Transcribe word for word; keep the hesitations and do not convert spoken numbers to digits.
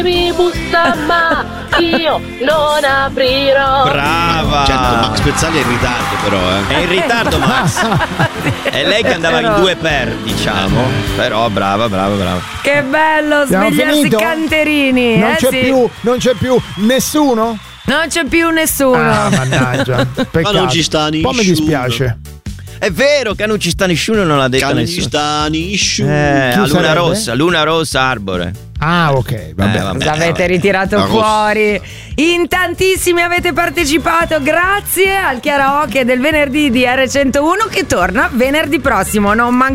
mi bussa ma io non aprirò. Brava. Certo, Max Pezzali è in ritardo però, eh. È in ritardo Max. È lei che andava in due per, diciamo. Però brava, brava, brava. Che bello Abbiamo svegliarsi finito? canterini. Non eh c'è sì. più, non c'è più nessuno? Non c'è più nessuno. Ah, mannaggia. Peccato. Ma non ci sta Un po' mi nessuno. dispiace. È vero che non ci sta nessuno, non l'ha detto Che non ci nessuno. sta nessuno. Eh, Chi a Luna sarebbe? Rossa, Luna Rossa Arbore. Ah, ok, va Eh, bene. vabbè. L'avete ritirato La rossa. fuori. In tantissimi avete partecipato. Grazie al karaoke del venerdì di R centouno che torna venerdì prossimo. Non mancate.